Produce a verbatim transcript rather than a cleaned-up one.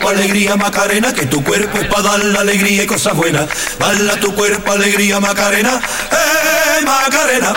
cuerpo, alegría, Macarena, que tu cuerpo es para dar la alegría y cosas buenas. Baila tu cuerpo, alegría, Macarena, eh, Macarena.